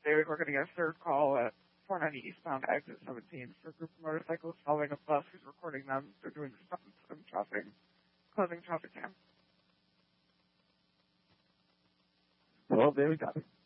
David, we're getting a third call at 490 eastbound exit 17 for a group of motorcyclists following a bus who's recording them. They're doing stunts and closing traffic jam. Well, there we go.